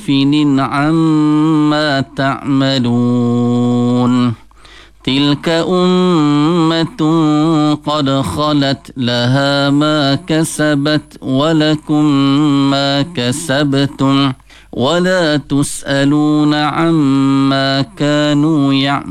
غافل عما تعملون تلك أمة قد خلت لها ما كسبت ولكم ما كسبتم ولا تسألون عما كانوا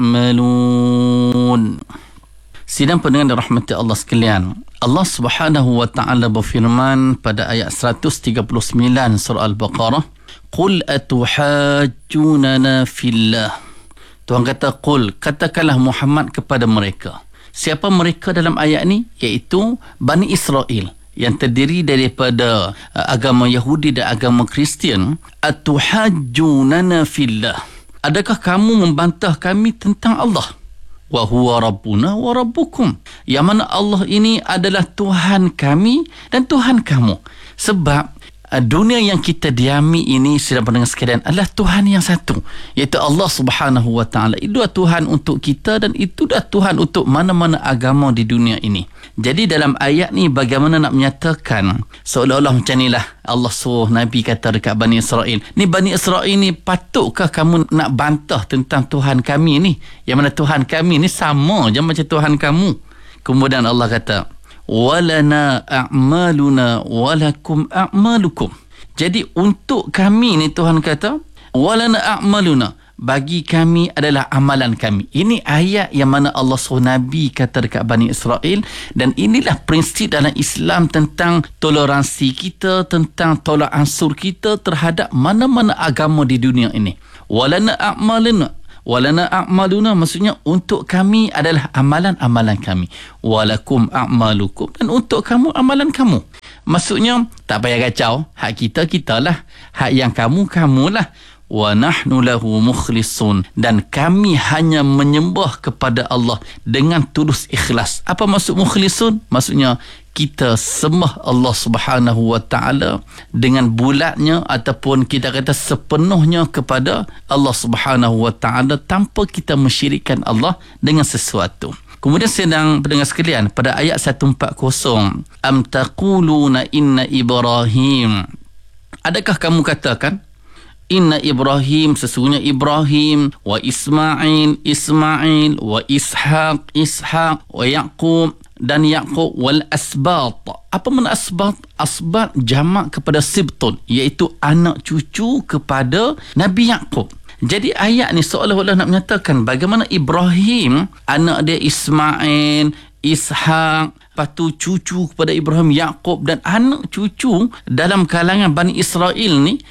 يعملون. Sidang pendengar dirahmati Allah sekalian, Allah Subhanahu wa taala berfirman pada ayat 139 surah Al-Baqarah, "Qul atuhajjunana fillah." Tuhan kata, "Qul," katakanlah Muhammad kepada mereka. Siapa mereka dalam ayat ni? Iaitu Bani Israel yang terdiri daripada agama Yahudi dan agama Kristian. Atuhajjunana fillah. Adakah kamu membantah kami tentang Allah? Wa huwa rabbuna wa rabbukum. Yang mana Allah ini adalah Tuhan kami dan Tuhan kamu. Sebab dunia yang kita diami ini, sedang pendengar sekalian, adalah Tuhan yang satu, iaitu Allah Subhanahu wa taala. Itu adalah Tuhan untuk kita dan itu adalah Tuhan untuk mana-mana agama di dunia ini. Jadi dalam ayat ni bagaimana nak menyatakan seolah-olah macam inilah Allah suruh Nabi kata dekat Bani Israel, ni Bani Israel ni, patutkah kamu nak bantah tentang Tuhan kami ni, yang mana Tuhan kami ni sama je macam Tuhan kamu. Kemudian Allah kata, walana a'maluna walakum a'malukum. Jadi untuk kami ni, Tuhan kata, walana a'maluna, bagi kami adalah amalan kami. Ini ayat yang mana Allah suruh Nabi kata dekat Bani Israel, dan inilah prinsip dalam Islam tentang toleransi kita, tentang tolak ansur kita terhadap mana-mana agama di dunia ini. Walana a'maluna maksudnya untuk kami adalah amalan-amalan kami. Walakum a'malukum, dan untuk kamu amalan kamu. Maksudnya tak payah kacau, hak kita kitalah, hak yang kamulah. Wa nahnu lahu mukhlisun, dan kami hanya menyembah kepada Allah dengan tulus ikhlas. Apa maksud mukhlisun? Maksudnya kita sembah Allah Subhanahu wa taala dengan bulatnya, ataupun kita kata sepenuhnya kepada Allah Subhanahu wa taala, tanpa kita mensyirikkan Allah dengan sesuatu. Kemudian sedang pendengar sekalian, pada ayat 140, am taquluna inna Ibrahim, adakah kamu katakan inna Ibrahim, sesungguhnya Ibrahim, wa Ismail, wa Ishaq, wa Yaqub, dan Yaqub, wal asbat. Apa makna asbat? Asbat jamak kepada sibtun, iaitu anak cucu kepada Nabi Yaqub. Jadi ayat ni seolah-olah nak menyatakan bagaimana Ibrahim, anak dia Ismail, Ishaq, lepas tu cucu kepada Ibrahim, Yaqub, dan anak cucu dalam kalangan Bani Israel ni,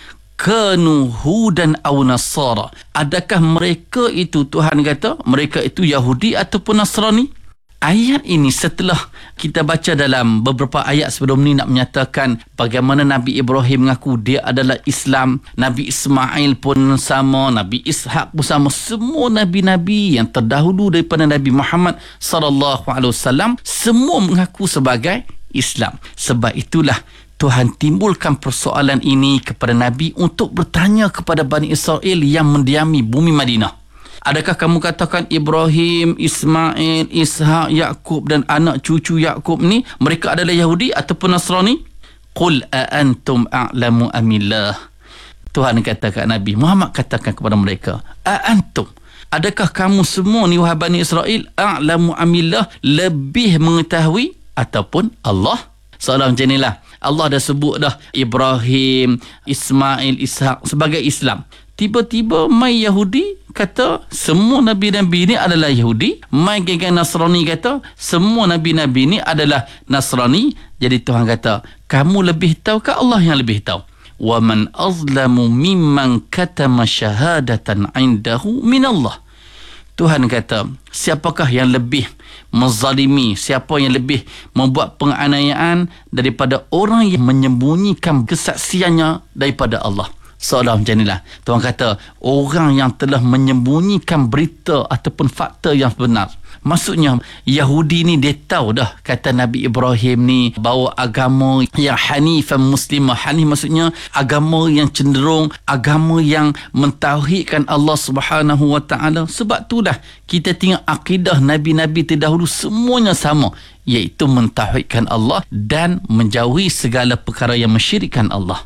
kanu hudan aw nasara. Adakah mereka itu, Tuhan kata, mereka itu Yahudi ataupun Nasrani? Ayat ini setelah kita baca dalam beberapa ayat sebelum ni nak menyatakan bagaimana Nabi Ibrahim mengaku dia adalah Islam, Nabi Ismail pun sama, Nabi Ishaq pun sama, semua nabi-nabi yang terdahulu daripada Nabi Muhammad sallallahu alaihi wasallam semua mengaku sebagai Islam. Sebab itulah Tuhan timbulkan persoalan ini kepada Nabi untuk bertanya kepada Bani Israel yang mendiami bumi Madinah. Adakah kamu katakan Ibrahim, Ismail, Ishaq, Yaqub dan anak cucu Yaqub ni mereka adalah Yahudi ataupun Nasrani? Qul a'antum a'lamu amillah. Tuhan kata kepada Nabi Muhammad, katakan kepada mereka, a'antum, adakah kamu semua ni wahai Bani Israel, a'lamu amillah, lebih mengetahui ataupun Allah? Soalan macam inilah. Allah dah sebut dah Ibrahim, Ismail, Ishaq sebagai Islam. Tiba-tiba mai Yahudi kata semua nabi-nabi ni adalah Yahudi. Mai geng Nasrani kata semua nabi-nabi ni adalah Nasrani. Jadi Tuhan kata, kamu lebih tahu ke Allah yang lebih tahu? Wa man azlamu mimman katama syahadatan indahu min Allah. Tuhan kata, siapakah yang lebih menzalimi, siapa yang lebih membuat penganiayaan daripada orang yang menyembunyikan kesaksiannya daripada Allah? Seolah macam inilah. Tuhan kata, orang yang telah menyembunyikan berita ataupun fakta yang benar. Maksudnya Yahudi ni dia tahu dah kata Nabi Ibrahim ni bawa agama yang hanifan muslimah. Hanif maksudnya agama yang cenderung, agama yang mentauhidkan Allah Subhanahu wa taala. Sebab itulah kita tengok akidah nabi-nabi terdahulu semuanya sama, iaitu mentauhidkan Allah dan menjauhi segala perkara yang mensyirikkan Allah.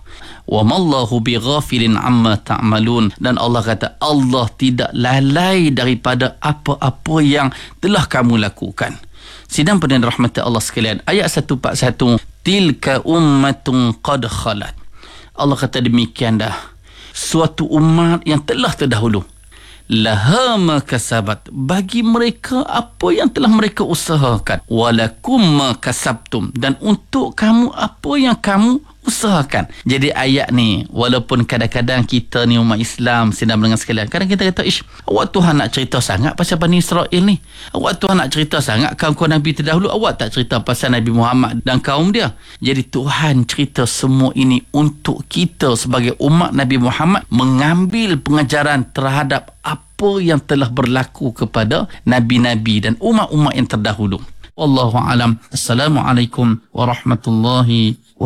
wa mallahu bighafilin amma ta'malun. Dan Allah kata Allah tidak lalai daripada apa-apa yang telah kamu lakukan. Sidang pendengar rahmat Allah sekalian, ayat 141, tilka ummatun qad khalat. Allah kata demikian dah, suatu umat yang telah terdahulu, laha ma kasabat, bagi mereka apa yang telah mereka usahakan, walakum ma kasabtum, dan untuk kamu apa yang kamu usahakan. Jadi ayat ni, walaupun kadang-kadang kita ni umat Islam, sedang mendengar sekalian, kadang kita kata, awak Tuhan nak cerita sangat pasal Bani Israel ni, awak Tuhan nak cerita sangat kaum-kaum Nabi terdahulu, awak tak cerita pasal Nabi Muhammad dan kaum dia. Jadi Tuhan cerita semua ini untuk kita sebagai umat Nabi Muhammad mengambil pengajaran terhadap apa yang telah berlaku kepada Nabi-Nabi dan umat-umat yang terdahulu. Wallahu alam. Assalamualaikum warahmatullahi wabarakatuh.